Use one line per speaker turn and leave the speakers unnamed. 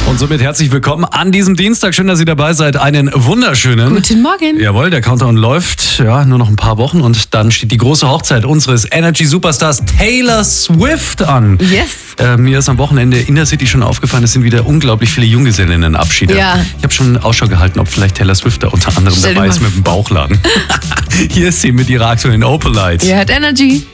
Und somit herzlich willkommen an diesem Dienstag. Schön, dass ihr dabei seid. Einen wunderschönen...
Guten Morgen.
Jawohl, der Countdown läuft. Ja, nur noch ein paar Wochen und dann steht die große Hochzeit unseres Energy-Superstars Taylor Swift an.
Yes.
Mir ist am Wochenende in der City schon aufgefallen, es sind wieder unglaublich viele Junggesellinnenabschiede.
Ja.
Ich habe schon Ausschau gehalten, ob vielleicht Taylor Swift da unter anderem
Stell dir
dabei ist
mal
mit dem Bauchladen. Hier ist sie mit ihrer aktuellen Opalite.
Ihr hört Energy.